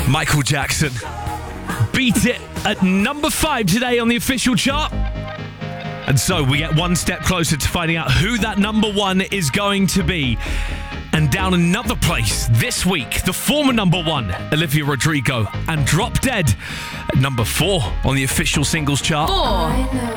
Michael Jackson. Beat It at number 5 today on the official chart. And so we get one step closer to finding out who that number 1 is going to be. And down another place this week, the former number 1, Olivia Rodrigo, and Drop Dead at number 4 on the official singles chart. 4.